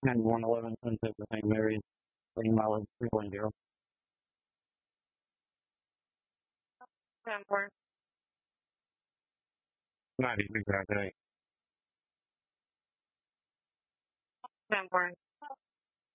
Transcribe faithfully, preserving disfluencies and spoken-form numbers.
and one eleven Sunset with Saint Mary's, Green Mileage three one zero. Sanborn. ninety degrees out today. Sanborn.